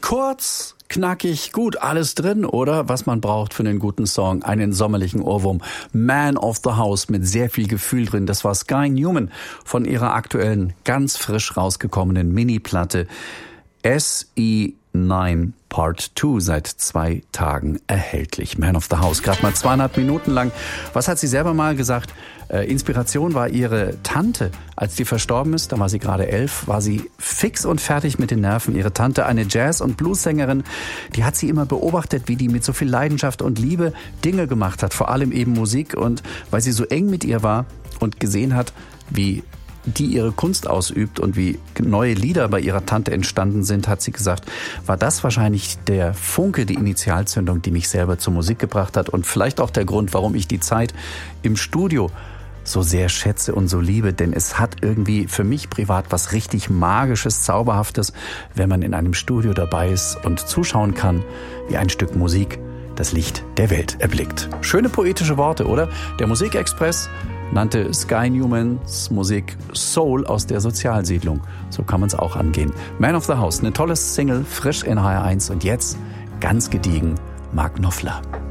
Kurz, knackig, gut, alles drin, oder? Was man braucht für einen guten Song, einen sommerlichen Ohrwurm. Man of the House mit sehr viel Gefühl drin. Das war Sky Newman von ihrer aktuellen, ganz frisch rausgekommenen Mini-Platte SE9 Part 2, seit 2 Tagen erhältlich. Man of the House, gerade mal 2,5 Minuten lang. Was hat sie selber mal gesagt? Inspiration war ihre Tante, als die verstorben ist. Da war sie gerade 11, war sie fix und fertig mit den Nerven. Ihre Tante, eine Jazz- und Bluessängerin, die hat sie immer beobachtet, wie die mit so viel Leidenschaft und Liebe Dinge gemacht hat. Vor allem eben Musik. Und weil sie so eng mit ihr war und gesehen hat, wie die ihre Kunst ausübt und wie neue Lieder bei ihrer Tante entstanden sind, hat sie gesagt, war das wahrscheinlich der Funke, die Initialzündung, die mich selber zur Musik gebracht hat und vielleicht auch der Grund, warum ich die Zeit im Studio so sehr schätze und so liebe, denn es hat irgendwie für mich privat was richtig Magisches, Zauberhaftes, wenn man in einem Studio dabei ist und zuschauen kann, wie ein Stück Musik das Licht der Welt erblickt. Schöne poetische Worte, oder? Der Musikexpress nannte Sky Newmans Musik Soul aus der Sozialsiedlung. So kann man es auch angehen. Man of the House, eine tolle Single, frisch in HR1 und jetzt ganz gediegen Mark Knopfler.